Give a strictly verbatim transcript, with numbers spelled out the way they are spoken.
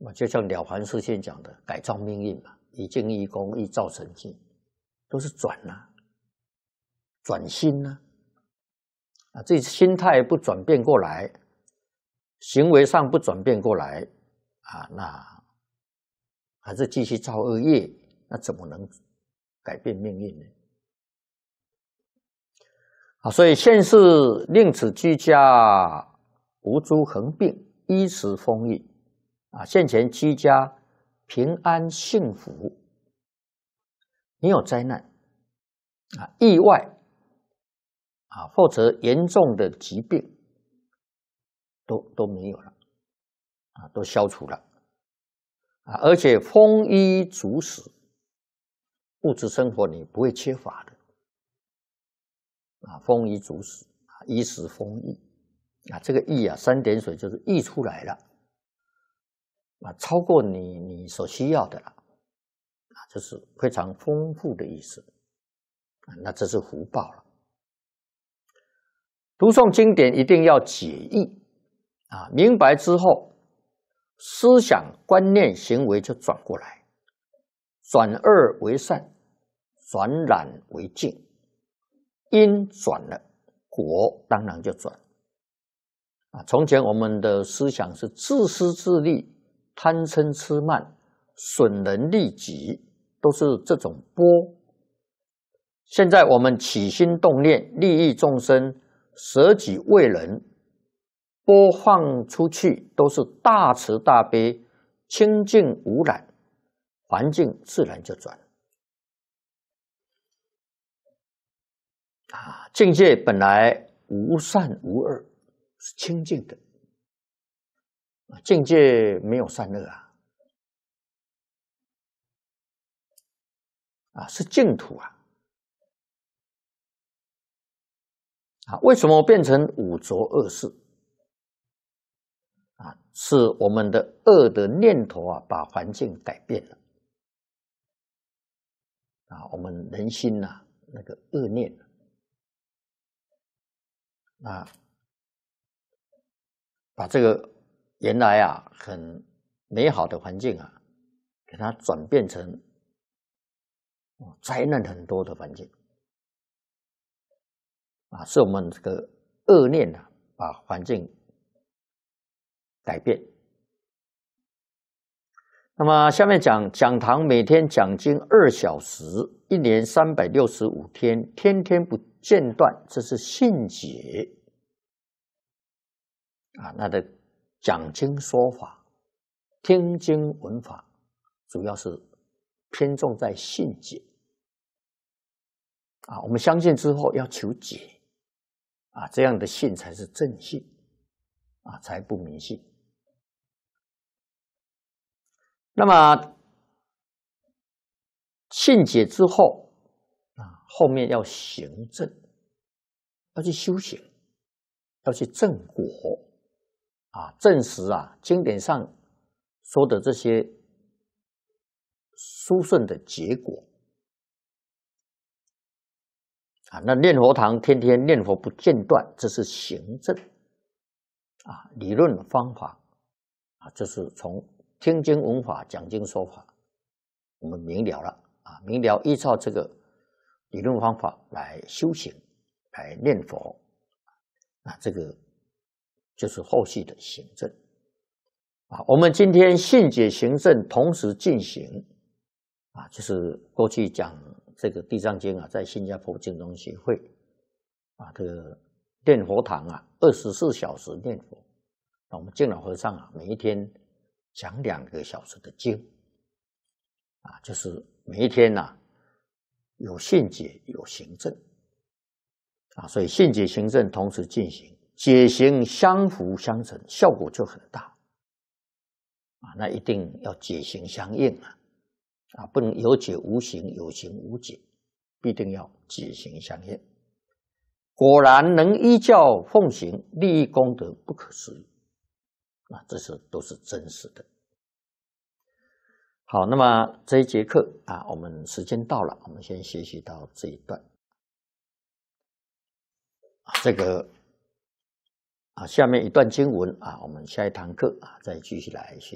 嘛，就像《了凡四训》讲的，改造命运嘛，以静易功，易造成绩，都是转呐、啊，转心呐、啊，啊，这心态不转变过来，行为上不转变过来，啊，那还是继续造恶业，那怎么能改变命运呢？啊，所以现世令此居家无诸横病，衣食丰裕。啊，现前居家平安幸福，没有灾难啊，意外啊，或者严重的疾病都都没有了啊，都消除了啊，而且丰衣足食，物质生活你不会缺乏的啊，丰衣足食啊，衣食丰裕啊，这个溢啊，三点水就是溢出来了。啊，超过你你所需要的了，啊，这是非常丰富的意思，啊，那这是福报了。读诵经典一定要解义，啊，明白之后，思想、观念、行为就转过来，转恶为善，转染为净，因转了，果当然就转。啊，从前我们的思想是自私自利。贪嗔痴慢，损人利己，都是这种波。现在我们起心动念，利益众生，舍己为人，播放出去都是大慈大悲，清净无染，环境自然就转。啊，境界本来无善无恶，是清净的。境界没有善恶啊，啊是净土啊，啊为什么变成五浊恶世？啊，是我们的恶的念头啊，把环境改变了，啊，我们人心呐、啊，那个恶念啊，把这个原来啊很美好的环境啊，给它转变成灾难很多的环境啊，是我们这个恶念啊，把环境改变。那么下面讲讲堂每天讲经二小时，一年三百六十五天，天天不间断，这是信解啊。那的讲经说法、听经闻法，主要是偏重在信解啊。我们相信之后要求解啊，这样的信才是正信啊，才不迷信。那么信解之后啊，后面要行正，要去修行，要去正果啊，证实啊经典上说的这些殊胜的结果啊。那念佛堂天天念佛不间断，这是行正啊，理论方法啊，这是从听经闻法、讲经说法，我们明了了啊，明了依照这个理论方法来修行，来念佛，啊，这个就是后续的行正啊。我们今天信解行正同时进行啊，就是过去讲这个地藏经啊，在新加坡净宗协会啊，这个念佛堂啊，二十四小时念佛，那我们净老和尚啊，每一天讲两个小时的经啊，就是每一天呐、啊、有信解有行正啊，所以信解行正同时进行，解行相辅相成，效果就很大啊。那一定要解行相应啊，啊，不能有解无行，有行无解，必定要解行相应。果然能依教奉行，利益功德不可思议啊，这是都是真实的。好，那么这一节课啊，我们时间到了，我们先学习到这一段。这个啊，下面一段经文啊，我们下一堂课啊再继续来学。